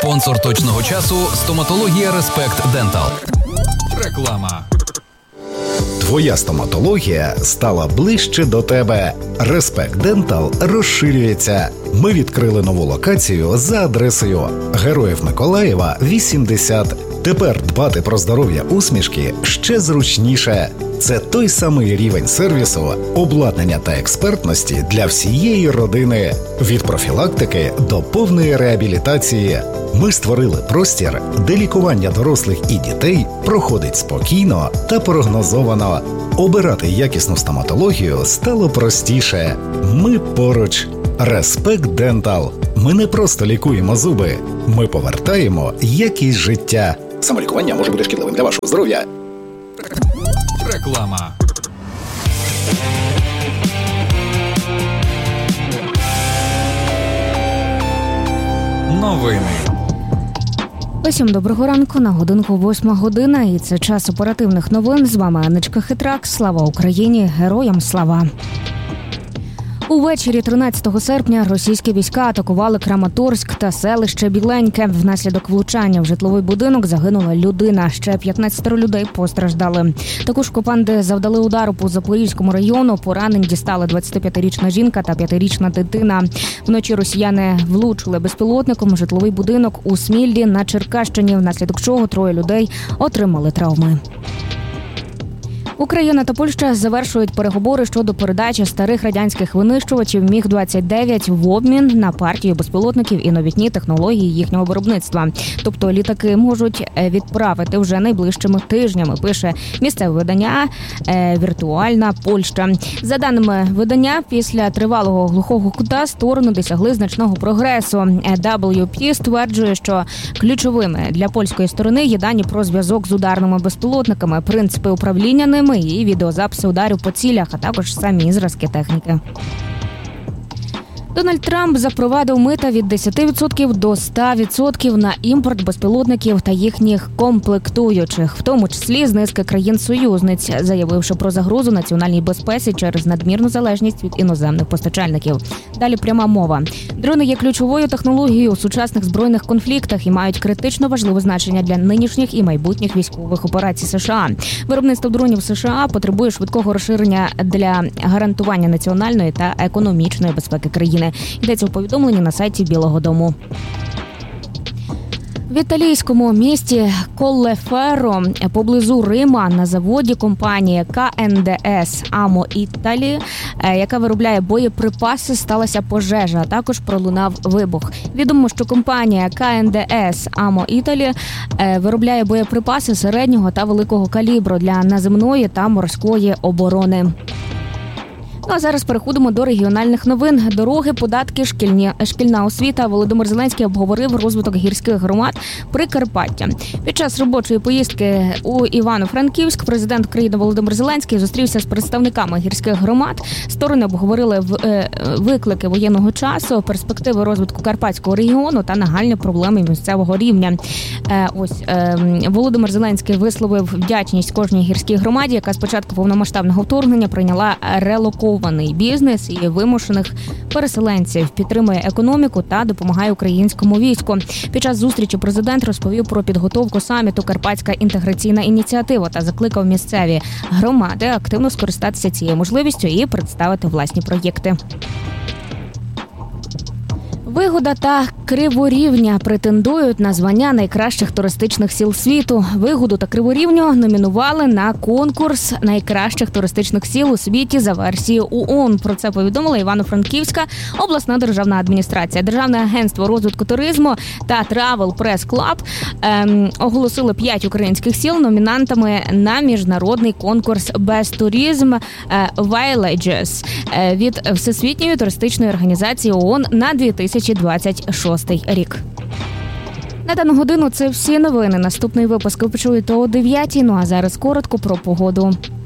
Спонсор точного часу – стоматологія Респект Дентал. Реклама. Твоя стоматологія стала ближче до тебе. Респект Дентал розширюється. Ми відкрили нову локацію за адресою Героїв Миколаєва, 80. Тепер дбати про здоров'я усмішки ще зручніше. Це той самий рівень сервісу, обладнання та експертності для всієї родини. Від профілактики до повної реабілітації. Ми створили простір, де лікування дорослих і дітей проходить спокійно та прогнозовано. Обирати якісну стоматологію стало простіше. Ми поруч. Респект Дентал. Ми не просто лікуємо зуби. Ми повертаємо якість життя. Самолікування може бути шкідливим для вашого здоров'я. Реклама. Новини. Усім доброго ранку, на годинку 8 година, і це час оперативних новин. З вами Анечка Хитрак. Слава Україні! Героям слава! Увечері 13 серпня російські війська атакували Краматорськ та селище Біленьке. Внаслідок влучання в житловий будинок загинула людина. Ще 15 людей постраждали. Також окупанти завдали удару по Запорізькому району. Поранень дістали 25-річна жінка та 5-річна дитина. Вночі росіяни влучили безпілотником в житловий будинок у Сміллі на Черкащині, внаслідок чого 3 людей отримали травми. Україна та Польща завершують переговори щодо передачі старих радянських винищувачів Міг-29 в обмін на партію безпілотників і новітні технології їхнього виробництва. Тобто літаки можуть відправити вже найближчими тижнями, пише місцеве видання «Віртуальна Польща». За даними видання, після тривалого глухого кута сторони досягли значного прогресу. WP стверджує, що ключовими для польської сторони є дані про зв'язок з ударними безпілотниками, принципи управління ними і відеозаписи ударів по цілях, а також самі зразки техніки. Дональд Трамп запровадив мита від 10% до 100% на імпорт безпілотників та їхніх комплектуючих, в тому числі з низки країн-союзниць, заявивши про загрозу національній безпеці через надмірну залежність від іноземних постачальників. Далі пряма мова. Дрони є ключовою технологією у сучасних збройних конфліктах і мають критично важливе значення для нинішніх і майбутніх військових операцій США. Виробництво дронів США потребує швидкого розширення для гарантування національної та економічної безпеки країни. Йдеться у повідомленні на сайті Білого дому. В італійському місті Коллеферо поблизу Рима на заводі компанії КНДС «Амо Італі», яка виробляє боєприпаси, сталася пожежа, а також пролунав вибух. Відомо, що компанія КНДС «Амо Італі» виробляє боєприпаси середнього та великого калібру для наземної та морської оборони. Ну а зараз переходимо до регіональних новин. Дороги, податки, шкільна освіта. Володимир Зеленський обговорив розвиток гірських громад Прикарпаття. Під час робочої поїздки у Івано-Франківськ президент країни Володимир Зеленський зустрівся з представниками гірських громад. Сторони обговорили виклики воєнного часу, перспективи розвитку Карпатського регіону та нагальні проблеми місцевого рівня. Володимир Зеленський висловив вдячність кожній гірській громаді, яка з початку повномасштабного вторгнення прийняла релокований бізнес і вимушених переселенців, підтримує економіку та допомагає українському війську. Під час зустрічі президент розповів про підготовку саміту «Карпатська інтеграційна ініціатива» та закликав місцеві громади активно скористатися цією можливістю і представити власні проєкти. Вигода та Криворівня претендують на звання найкращих туристичних сіл світу. Вигоду та Криворівню номінували на конкурс найкращих туристичних сіл у світі за версією ООН. Про це повідомила Івано-Франківська обласна державна адміністрація. Державне агентство розвитку туризму та Travel Press Club оголосили 5 українських сіл номінантами на міжнародний конкурс Best Tourism Villages від Всесвітньої туристичної організації ООН на 2026 рік. На дану годину це всі новини. Наступний випуск ви почуєте о 9:00. Ну а зараз коротко про погоду.